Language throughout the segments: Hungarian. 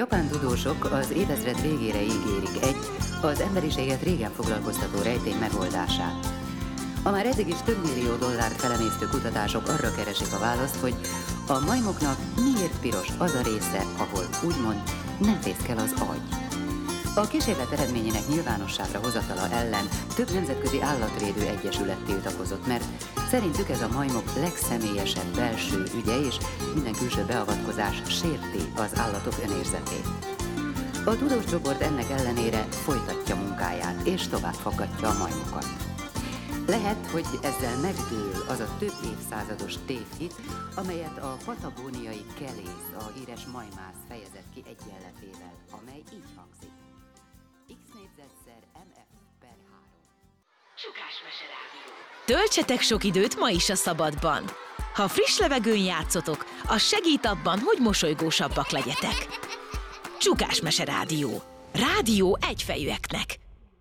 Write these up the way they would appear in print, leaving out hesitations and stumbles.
japán tudósok az évezred végére ígérik az emberiséget régen foglalkoztató rejtély megoldását. A már eddig is több millió dollárt felemésztő kutatások arra keresik a választ, hogy a majmoknak miért piros az a része, ahol úgymond nem fészkel az agy. A kísérlet eredményének nyilvánosságra hozatala ellen több nemzetközi állatvédő egyesület tiltakozott, mert szerintük ez a majmok legszemélyesebb belső ügye, és minden külső beavatkozás sérti az állatok önérzetét. A tudós csoport ennek ellenére folytatja munkáját, és tovább faggatja a majmokat. Lehet, hogy ezzel megdől az a több évszázados tévhit, amelyet a patagóniai kelész, a híres majmász fejezett ki egyenletével, amely így hangzik. X négyzetszer MF/3. Csukásmese Rádió. Töltsetek sok időt ma is a szabadban. Ha friss levegőn játszotok, az segít abban, hogy mosolygósabbak legyetek. Csukásmese Rádió. Rádió egyfejűeknek.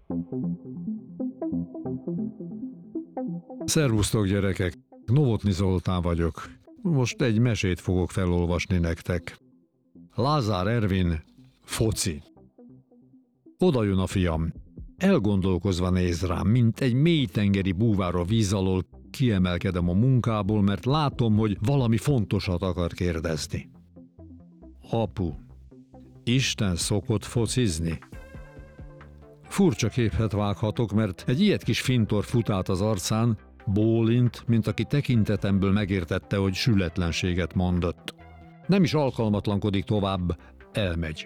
Szervusztok, gyerekek! Novotny Zoltán vagyok. Most egy mesét fogok felolvasni nektek. Lázár Ervin, foci. Oda jön a fiam. Elgondolkozva néz rám, mint egy mélytengeri búvár a víz alól, kiemelkedem a munkából, mert látom, hogy valami fontosat akar kérdezni. Apu, Isten szokott focizni? Furcsa képet vághatok, mert egy ilyet kis fintor fut át az arcán, bólint, mint aki tekintetemből megértette, hogy sületlenséget mondott. Nem is alkalmatlankodik tovább, elmegy.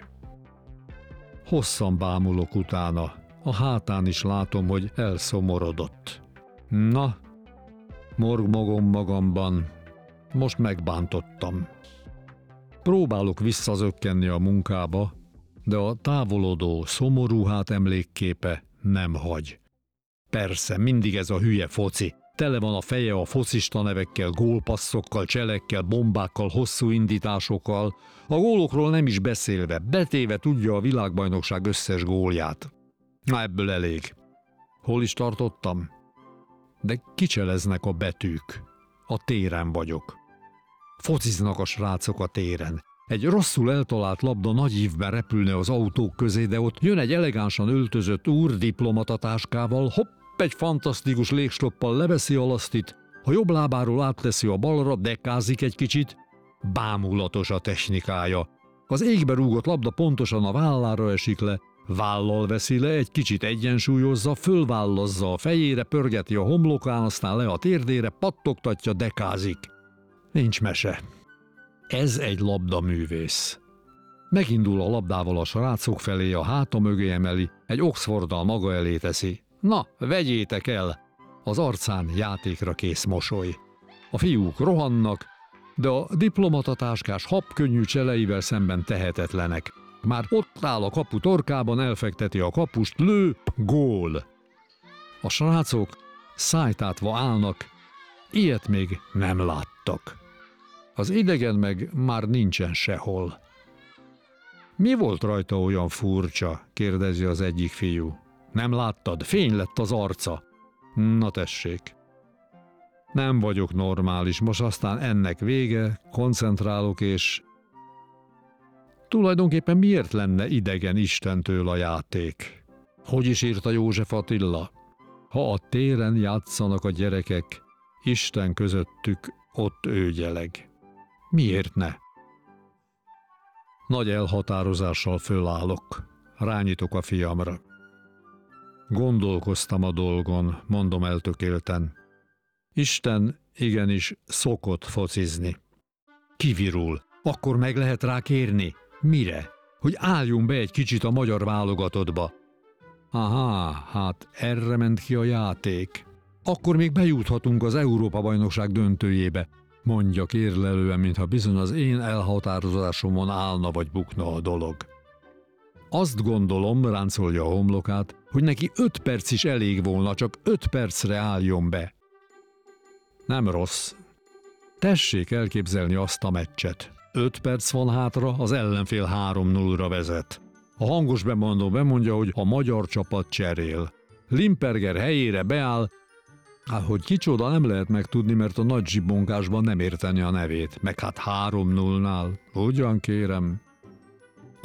Hosszan bámulok utána, a hátán is látom, hogy elszomorodott. Na, morgmogom magamban, most megbántottam. Próbálok visszazökkenni a munkába, de a távolodó, szomorú hát emlékképe nem hagy. Persze, mindig ez a hülye foci. Tele van a feje a focista nevekkel, gólpasszokkal, cselekkel, bombákkal, hosszú indításokkal. A gólokról nem is beszélve, betéve tudja a világbajnokság összes gólját. Na, ebből elég. Hol is tartottam? De kicseleznek a betűk. A téren vagyok. Fociznak a srácok a téren. Egy rosszul eltalált labda nagy ívben repülne az autók közé, de ott jön egy elegánsan öltözött úr diplomatatáskával, hopp, egy fantasztikus légstoppal leveszi a lasztit, a jobb lábáról átteszi a balra, dekázik egy kicsit, bámulatos a technikája. Az égbe rúgott labda pontosan a vállára esik le, vállal veszi le, egy kicsit egyensúlyozza, fölvállazza a fejére, pörgeti a homlokán, aztán le a térdére, pattogtatja, dekázik. Nincs mese. Ez egy labdaművész. Megindul a labdával a srácok felé, a háta mögé emeli, egy Oxforddal maga elé teszi. Na, vegyétek el! Az arcán játékra kész mosoly. A fiúk rohannak, de a diplomatatáskás habkönnyű cseleivel szemben tehetetlenek. Már ott áll a kapu torkában, elfekteti a kapust, lő, gól! A srácok szájtátva állnak, ilyet még nem láttak. Az idegen meg már nincsen sehol. Mi volt rajta olyan furcsa? Kérdezi az egyik fiú. Nem láttad? Fény lett az arca. Na tessék. Nem vagyok normális, most aztán ennek vége, koncentrálok és... Tulajdonképpen miért lenne idegen Istentől a játék? Hogy is írta József Attila? Ha a téren játszanak a gyerekek, Isten közöttük, ott ő gyeleg. Miért ne? Nagy elhatározással fölállok. Rányítok a fiamra. Gondolkoztam a dolgon, mondom eltökélten. Isten igenis szokott focizni. Kivirul. Akkor meg lehet rá kérni. Mire? Hogy álljunk be egy kicsit a magyar válogatottba. Aha, hát erre ment ki a játék. Akkor még bejuthatunk az Európa-bajnokság döntőjébe, mondja kérlelően, mintha bizony az én elhatározásomon állna vagy bukna a dolog. Azt gondolom, ráncolja a homlokát, hogy neki 5 perc is elég volna, csak 5 percre álljon be. Nem rossz. Tessék elképzelni azt a meccset. 5 perc van hátra, az ellenfél 3-0-ra vezet. A hangos bemondó bemondja, hogy a magyar csapat cserél. Limperger helyére beáll, hogy kicsoda nem lehet megtudni, mert a nagy zsibonkásban nem érteni a nevét, meg hát 3-0-nál. Ugyan kérem.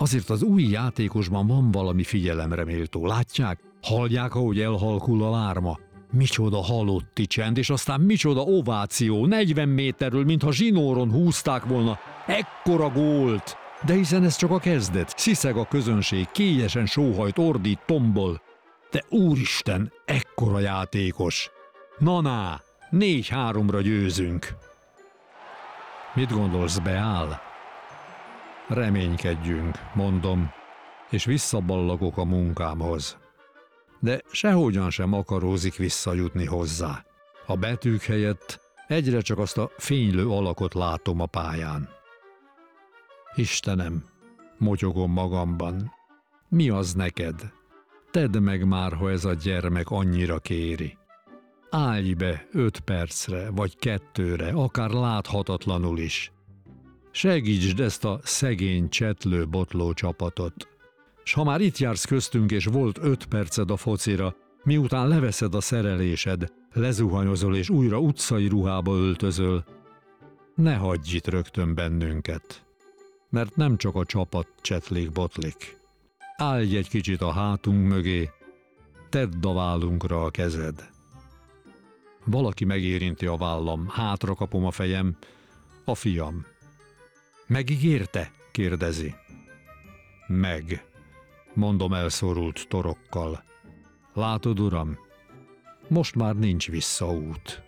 Azért az új játékosban van valami figyelemre méltó. Látják? Hallják, ahogy elhalkul a lárma? Micsoda halotti csend, és aztán micsoda ováció, 40 méterről, mintha zsinóron húzták volna. Ekkora gólt! De hiszen ez csak a kezdet. Sziszeg a közönség, kélyesen sóhajt, ordít, tombol. De úristen, ekkora játékos! Na, 4-3-ra győzünk. Mit gondolsz, beáll? Reménykedjünk, mondom, és visszaballagok a munkámhoz. De sehogyan sem akarózik visszajutni hozzá. A betűk helyett egyre csak azt a fénylő alakot látom a pályán. Istenem, motyogom magamban, mi az neked? Tedd meg már, ha ez a gyermek annyira kéri. Állj be 5 percre, vagy 2-re, akár láthatatlanul is. Segítsd ezt a szegény, csetlő, botló csapatot. S ha már itt jársz köztünk, és volt 5 perced a focira, miután leveszed a szerelésed, lezuhanyozol és újra utcai ruhába öltözöl, ne hagyj itt rögtön bennünket, mert nem csak a csapat csetlik-botlik. Állj egy kicsit a hátunk mögé, tedd a vállunkra a kezed. Valaki megérinti a vállam, hátra kapom a fejem, a fiam. Megígérte? Kérdezi. Meg, mondom elszorult torokkal. Látod, uram, most már nincs visszaút.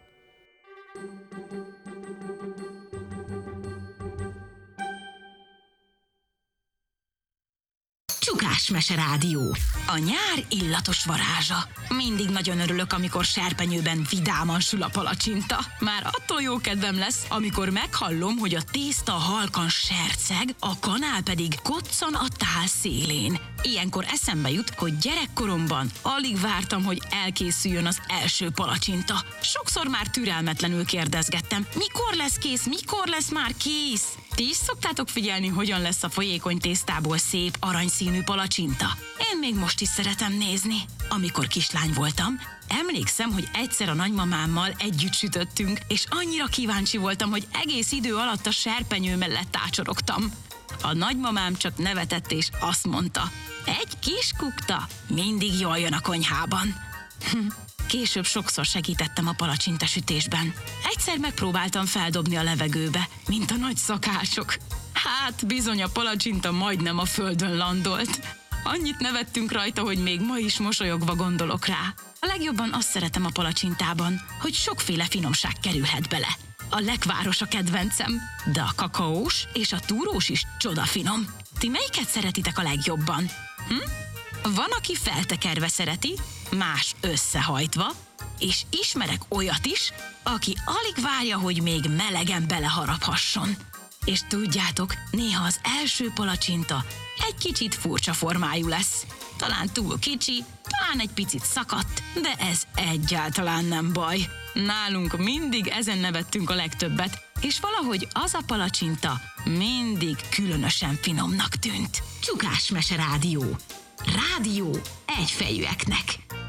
Csukás Mese Rádió. A nyár illatos varázsa. Mindig nagyon örülök, amikor serpenyőben vidáman sül a palacsinta. Már attól jó kedvem lesz, amikor meghallom, hogy a tészta halkan serceg, a kanál pedig koccan a tál szélén. Ilyenkor eszembe jut, hogy gyerekkoromban alig vártam, hogy elkészüljön az első palacsinta. Sokszor már türelmetlenül kérdezgettem, mikor lesz már kész? Ti is szoktátok figyelni, hogyan lesz a folyékony tésztából szép, aranyszínű palacsinta? Én még most is szeretem nézni. Amikor kislány voltam, emlékszem, hogy egyszer a nagymamámmal együtt sütöttünk, és annyira kíváncsi voltam, hogy egész idő alatt a serpenyő mellett ácsorogtam. A nagymamám csak nevetett, és azt mondta, egy kis kukta mindig jól jön a konyhában. Később sokszor segítettem a palacsintasütésben. Egyszer megpróbáltam feldobni a levegőbe, mint a nagy szakácsok. Hát bizony a palacsinta majdnem a földön landolt. Annyit nevettünk rajta, hogy még ma is mosolyogva gondolok rá. A legjobban azt szeretem a palacsintában, hogy sokféle finomság kerülhet bele. A lekváros a kedvencem, de a kakaós és a túrós is csodafinom. Ti melyiket szeretitek a legjobban? Van, aki feltekerve szereti, más összehajtva, és ismerek olyat is, aki alig várja, hogy még melegen beleharaphasson. És tudjátok, néha az első palacsinta egy kicsit furcsa formájú lesz. Talán túl kicsi, talán egy picit szakadt, de ez egyáltalán nem baj. Nálunk mindig ezen nevettünk a legtöbbet, és valahogy az a palacsinta mindig különösen finomnak tűnt. Csukás Mese Rádió. Rádió egyfejűeknek.